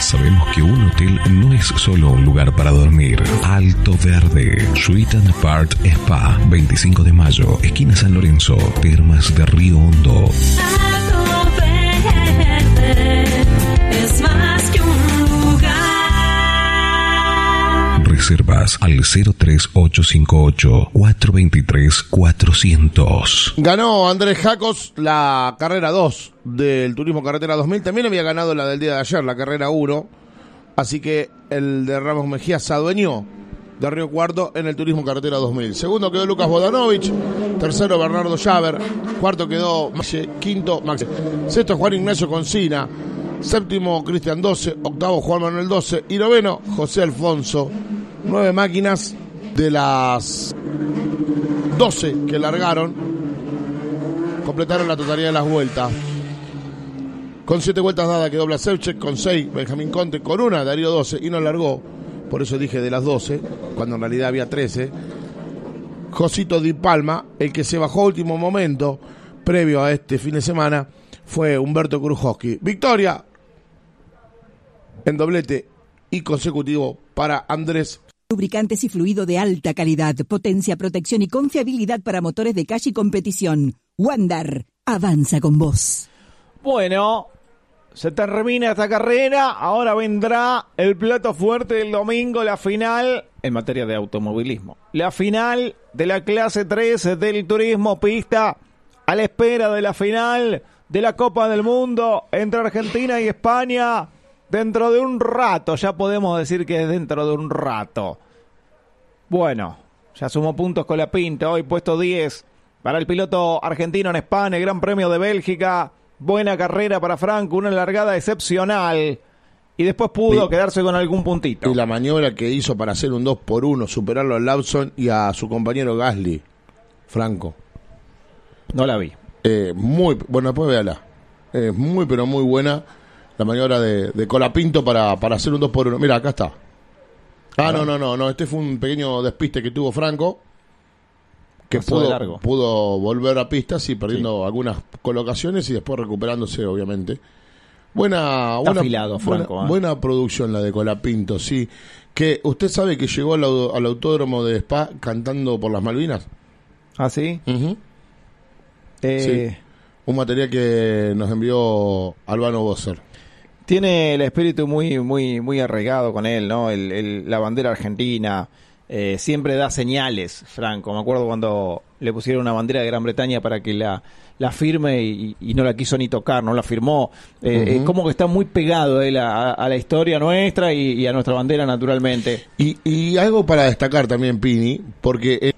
Sabemos que un hotel no es solo un lugar para dormir. Alto Verde, Suite and Part Spa, 25 de mayo, esquina San Lorenzo, Termas de Río Hondo. Alto Verde es más que un lugar. Reservas al 03858-423-400. Ganó Andrés Jacos la carrera 2 del Turismo Carretera 2000. También había ganado la del día de ayer, la carrera 1. Así que el de Ramos Mejía se adueñó de Río Cuarto en el Turismo Carretera 2000. Segundo quedó Lucas Bodanovich. Tercero Bernardo Llaver. Cuarto quedó Maxi. Quinto Maxi. Sexto Juan Ignacio Concina. Séptimo Cristian 12. Octavo Juan Manuel 12. Y noveno José Alfonso. 9 máquinas de las 12 que largaron completaron la totalidad de las vueltas. Con 7 vueltas dadas quedó Blasevchek, con 6 Benjamín Conte, con 1 Darío 12 y no largó, por eso dije de las 12, cuando en realidad había 13. Josito Di Palma, el que se bajó a último momento, previo a este fin de semana, fue Humberto Krujowski. Victoria en doblete y consecutivo para Andrés. Lubricantes y fluido de alta calidad, potencia, protección y confiabilidad para motores de calle y competición. Wandar, avanza con vos. Bueno, se termina esta carrera, ahora vendrá el plato fuerte del domingo, la final en materia de automovilismo. La final de la clase 3 del turismo pista, a la espera de la final de la Copa del Mundo entre Argentina y España. Dentro de un rato, ya podemos decir que es dentro de un rato. Bueno, ya sumó puntos Colapinto, hoy puesto 10 para el piloto argentino en España, el Gran Premio de Bélgica. Buena carrera para Franco, una largada excepcional. Y después pudo quedarse con algún puntito. Y la maniobra que hizo para hacer un 2x1, superarlo a Lawson y a su compañero Gasly, Franco. No la vi. Muy, bueno, después véala. Muy, pero muy buena la maniobra de Colapinto para hacer un 2x1. Mira, acá está. No, este fue un pequeño despiste que tuvo Franco, que pudo volver a pista, sí, perdiendo algunas colocaciones y después recuperándose, obviamente. Buena afilado, Franco, buena producción la de Colapinto, sí. Que usted sabe que llegó al autódromo de Spa cantando por las Malvinas. ¿Ah, sí? Uh-huh. Sí. Un material que nos envió Albano Bosser. Tiene el espíritu muy, muy, muy arraigado con él, ¿no? La bandera argentina. Siempre da señales, Franco. Me acuerdo cuando le pusieron una bandera de Gran Bretaña para que la firme y no la quiso ni tocar, no la firmó. Como que está muy pegado él a la historia nuestra y a nuestra bandera, naturalmente. Y algo para destacar también, Pini, porque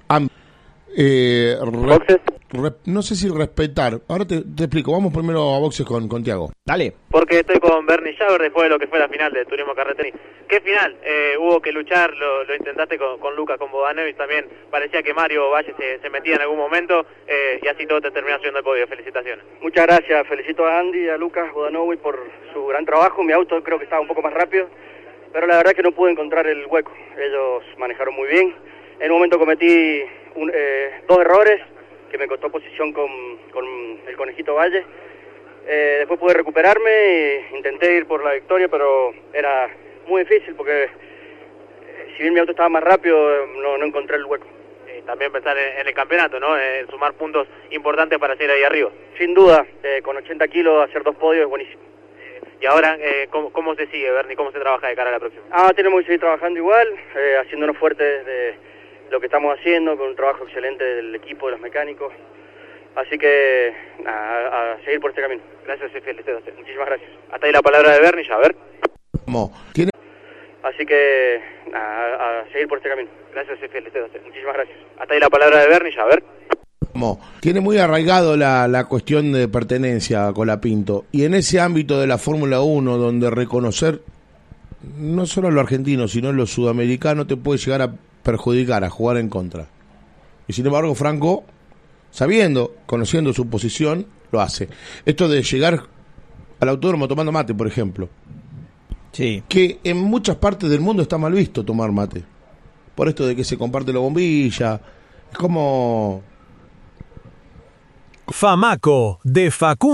no sé si respetar. Ahora te explico. Vamos primero a boxes con Tiago. Dale. Porque estoy con Bernie Llaver después de lo que fue la final del Turismo Carretera. ¿Qué final? Hubo que luchar, lo intentaste con Lucas, con Bodanovich también. Parecía que Mario Valle se metía en algún momento y así todo te terminó subiendo el podio. Felicitaciones. Muchas gracias. Felicito a Andy y a Lucas Bodanovich por su gran trabajo. Mi auto creo que estaba un poco más rápido, pero la verdad es que no pude encontrar el hueco. Ellos manejaron muy bien. En un momento cometí 2 errores que me costó posición con el Conejito Valle. Después pude recuperarme e intenté ir por la victoria, pero era muy difícil porque si bien mi auto estaba más rápido, no encontré el hueco. También pensar en el campeonato, ¿no? Sumar puntos importantes para seguir ahí arriba. Sin duda, con 80 kilos hacer 2 podios es buenísimo. Y ahora, ¿cómo se sigue, Bernie? ¿Cómo se trabaja de cara a la próxima? Tenemos que seguir trabajando igual, haciéndonos fuertes de lo que estamos haciendo, con un trabajo excelente del equipo, de los mecánicos. Así que, a seguir por este camino. Gracias y felicitaciones. Muchísimas gracias. Hasta ahí la palabra de Bernie, a ver. ¿Tiene? Así que, a seguir por este camino. Gracias y felicitaciones. Muchísimas gracias. Hasta ahí la palabra de Bernie, a ver. Tiene muy arraigado la cuestión de pertenencia a Colapinto. Y en ese ámbito de la Fórmula 1, donde reconocer no solo a lo argentino, sino a lo sudamericano, te puede llegar a perjudicar, a jugar en contra. Y sin embargo, Franco, conociendo su posición, lo hace. Esto de llegar al autódromo tomando mate, por ejemplo. Sí. Que en muchas partes del mundo está mal visto tomar mate. Por esto de que se comparte la bombilla. Es como... Famaco, de Facundo.